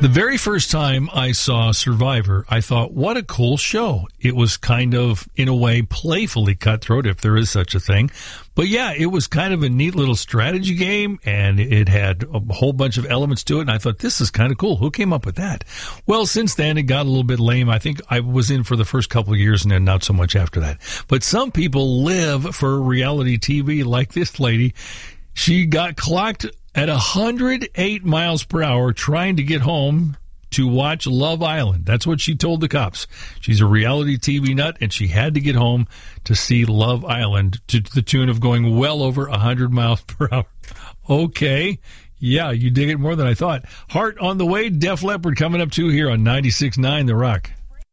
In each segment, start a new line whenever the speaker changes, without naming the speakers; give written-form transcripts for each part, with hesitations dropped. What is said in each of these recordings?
The very first time I saw Survivor, I thought, what a cool show. It was kind of, in a way, playfully cutthroat, if there is such a thing. But yeah, it was kind of a neat little strategy game, and it had a whole bunch of elements to it, and I thought, this is kind of cool. Who came up with that? Well, since then, it got a little bit lame. I think I was in for the first couple of years, and then not so much after that. But some people live for reality TV, like this lady. She got clocked at 108 miles per hour trying to get home to watch Love Island. That's what she told the cops. She's a reality TV nut, and she had to get home to see Love Island to the tune of going well over 100 miles per hour. Okay. Yeah, you dig it more than I thought. Heart on the way. Def Leppard coming up too here on 96.9 The Rock.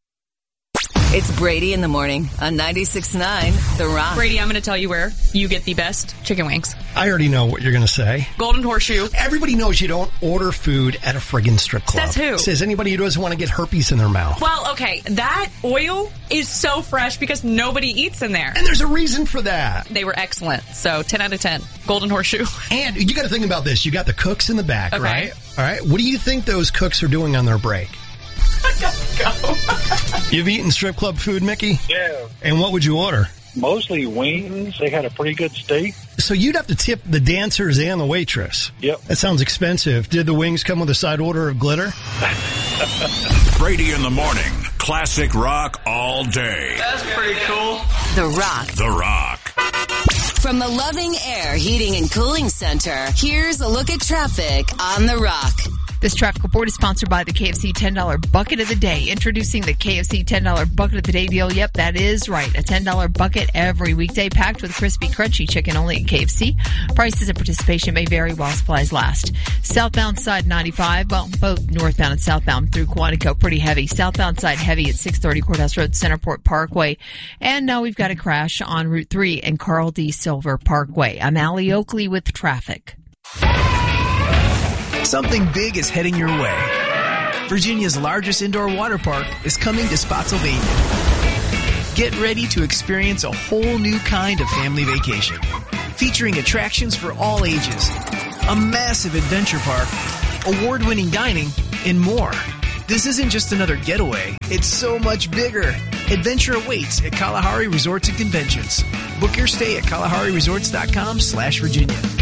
It's Brady in the morning on 96.9 The Rock.
Brady, I'm going to tell you where you get the best chicken wings.
I already know what you're going to say.
Golden Horseshoe.
Everybody knows you don't order food at a friggin' strip club.
Says who?
Says anybody who doesn't want to get herpes in their mouth.
Well, okay, that oil is so fresh because nobody eats in there.
And there's a reason for that.
They were excellent. So 10 out of 10. Golden Horseshoe.
And you got to think about this. You got the cooks in the back,
Okay.
right? All right. What do you think those cooks are doing on their break?
I gotta go.
You've eaten strip club food, Mickey?
Yeah.
And what would you order?
Mostly wings. They had a pretty good steak.
So you'd have to tip the dancers and the waitress.
Yep.
That sounds expensive. Did the wings come with a side order of glitter?
Brady in the morning. Classic rock all day.
That's pretty cool.
The Rock.
The Rock.
From the Loving Air Heating and Cooling Center, here's a look at traffic on The Rock.
This traffic report is sponsored by the KFC $10 Bucket of the Day. Introducing the KFC $10 Bucket of the Day deal. Yep, that is right. A $10 bucket every weekday packed with crispy, crunchy chicken only at KFC. Prices and participation may vary while supplies last. Southbound side 95, well, both northbound and southbound through Quantico, pretty heavy. Southbound side heavy at 630 Courthouse Road, Centerport Parkway. And now we've got a crash on Route 3 and Carl D. Silver Parkway. I'm Allie Oakley with traffic.
Something big is heading your way. Virginia's largest indoor water park is coming to Spotsylvania. Get ready to experience a whole new kind of family vacation, featuring attractions for all ages, a massive adventure park, award-winning dining, and more. This isn't just another getaway. It's so much bigger. Adventure awaits at Kalahari Resorts and Conventions. Book your stay at KalahariResorts.com/Virginia.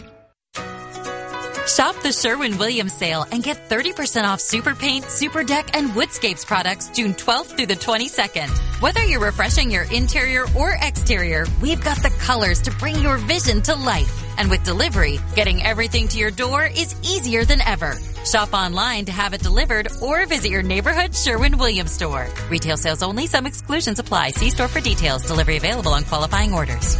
Shop the Sherwin-Williams sale and get 30% off Super Paint, Super Deck, and Woodscapes products June 12th through the 22nd. Whether you're refreshing your interior or exterior, we've got the colors to bring your vision to life. And with delivery, getting everything to your door is easier than ever. Shop online to have it delivered or visit your neighborhood Sherwin-Williams store. Retail sales only. Some exclusions apply. See store for details. Delivery available on qualifying orders.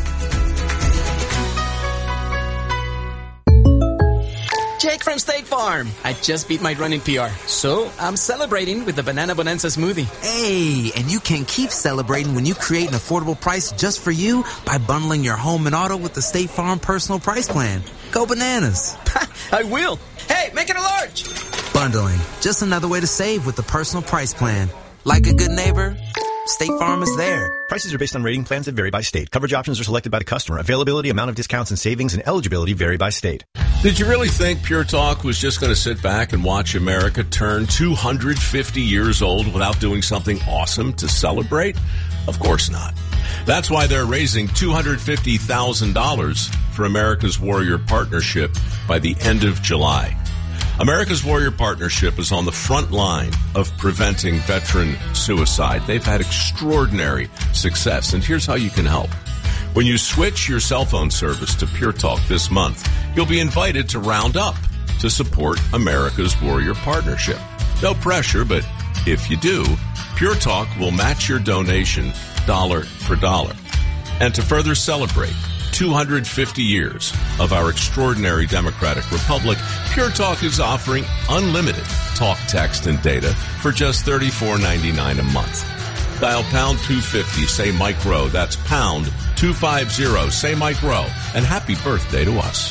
Jake from State Farm. I just beat my running PR, so I'm celebrating with the Banana Bonanza smoothie.
Hey, and you can keep celebrating when you create an affordable price just for you by bundling your home and auto with the State Farm Personal Price Plan. Go bananas.
I will. Hey, make it a large.
Bundling, just another way to save with the Personal Price Plan. Like a good neighbor, State Farm is there.
Prices are based on rating plans that vary by state. Coverage options are selected by the customer. Availability, amount of discounts and savings, and eligibility vary by state.
Did you really think Pure Talk was just going to sit back and watch America turn 250 years old without doing something awesome to celebrate? Of course not. That's why they're raising $250,000 for America's Warrior Partnership by the end of July. America's Warrior Partnership is on the front line of preventing veteran suicide. They've had extraordinary success, and here's how you can help. When you switch your cell phone service to Pure Talk this month, you'll be invited to round up to support America's Warrior Partnership. No pressure, but if you do, Pure Talk will match your donation dollar for dollar. And to further celebrate 250 years of our extraordinary democratic republic, Pure Talk is offering unlimited talk, text, and data for just $34.99 a month. Dial pound 250, say Mike Rowe. That's pound 250, say Mike Rowe. And happy birthday to us.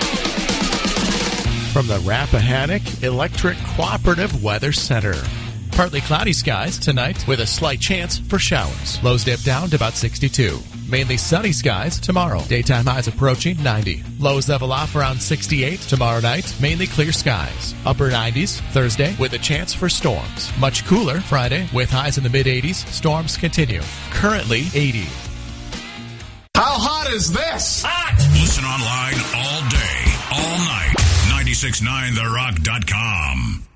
From the Rappahannock Electric Cooperative Weather Center.
Partly cloudy skies tonight with a slight chance for showers. Lows dip down to about 62. Mainly sunny skies tomorrow. Daytime highs approaching 90. Lows level off around 68. Tomorrow night, mainly clear skies. Upper 90s Thursday with a chance for storms. Much cooler Friday with highs in the mid-80s. Storms continue. Currently 80.
How hot is this?
Hot! Listen online all day, all night. 969therock.com.